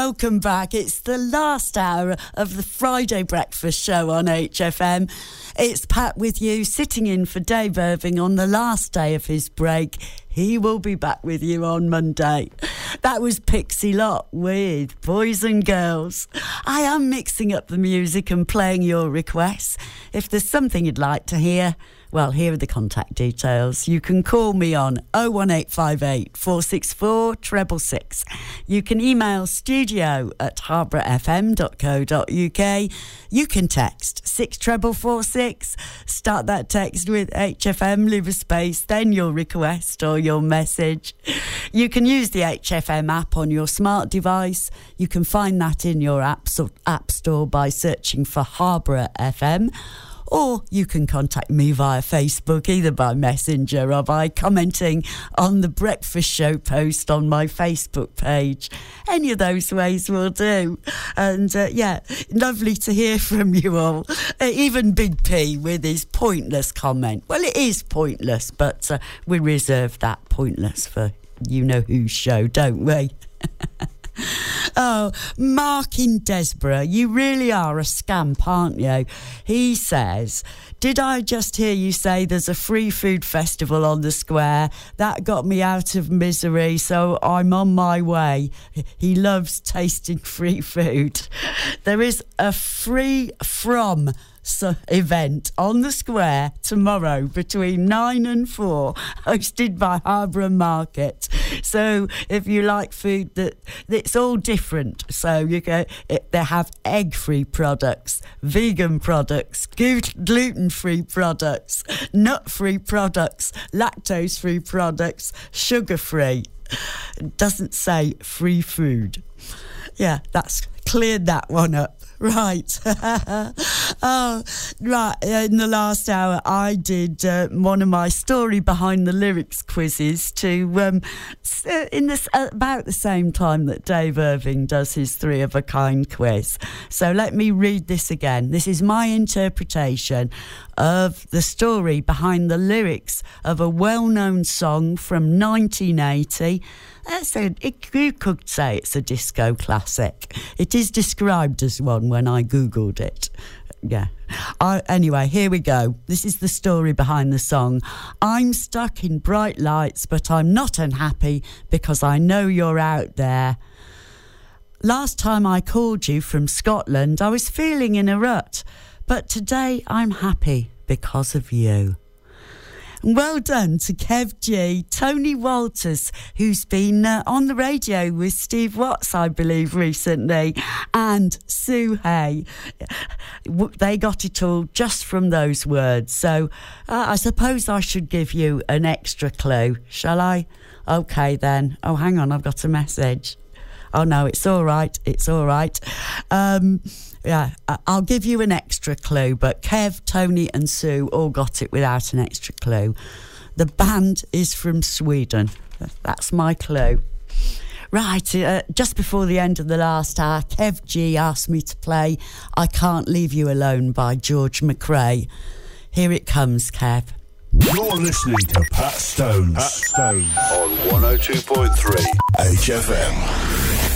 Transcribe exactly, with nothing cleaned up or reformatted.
welcome back. It's the last hour of the Friday breakfast show on H F M. It's Pat with you, sitting in for Dave Irving on the last day of his break. He will be back with you on Monday. That was Pixie Lott with Boys and Girls. I am mixing up the music and playing your requests. If there's something you'd like to hear, well, here are the contact details. You can call me on oh one eight five eight, four six four, six six six. You can email studio at harborough f m dot co dot u k. You can text six four four six. Start that text with H F M, leave a space, then your request or your message. You can use the H F M app on your smart device. You can find that in your app, so, app store by searching for Harborough F M. Or you can contact me via Facebook, either by Messenger or by commenting on the breakfast show post on my Facebook page. Any of those ways will do. And uh, yeah, lovely to hear from you all. Uh, even Big P with his pointless comment. Well, it is pointless, but uh, we reserve that pointless for you-know-whose show, don't we? Oh, Mark in Desborough, you really are a scamp, aren't you? He says, did I just hear you say there's a free food festival on the square? That got me out of misery, so I'm on my way. He loves tasting free food. There is a free from So, event on the square tomorrow between nine and four, hosted by Harborough Market. So if you like food, that it's all different. So you go, it, they have egg-free products, vegan products, gluten-free products, nut-free products, lactose-free products, sugar-free. It doesn't say free food. Yeah, that's cleared that one up. Right. Oh, right. In the last hour, I did uh, one of my story behind the lyrics quizzes to um, in this uh, about the same time that Dave Irving does his three of a kind quiz. So let me read this again. This is my interpretation of the story behind the lyrics of a well-known song from nineteen eighty. That's a, it, you could say it's a disco classic. It is described as one when I Googled it. Yeah. I, anyway, here we go. This is the story behind the song. I'm stuck in bright lights, but I'm not unhappy because I know you're out there. Last time I called you from Scotland, I was feeling in a rut, but today I'm happy because of you. Well done to Kev G, Tony Walters, who's been uh, on the radio with Steve Watts, I believe, recently, and Sue Hay. They got it all just from those words. So uh, I suppose I should give you an extra clue, shall I? OK, then. Oh, hang on, I've got a message. Oh, no, it's all right. It's all right. Um... Yeah, I'll give you an extra clue, but Kev, Tony and Sue all got it without an extra clue. The band is from Sweden. That's my clue. Right, uh, just before the end of the last hour, Kev G asked me to play I Can't Leave You Alone by George McRae. Here it comes, Kev. You're listening to Pat Stones. Pat Stones on one oh two point three H F M.